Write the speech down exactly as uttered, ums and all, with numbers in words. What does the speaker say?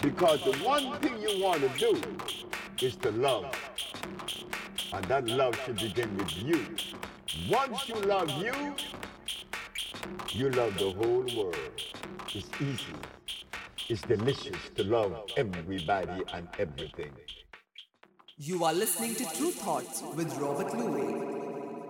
Because the one thing you want to do is to love. And that love should begin with you. Once you love you, you love the whole world. It's easy. It's delicious to love everybody and everything. You are listening to True Thoughts with Robert Louis.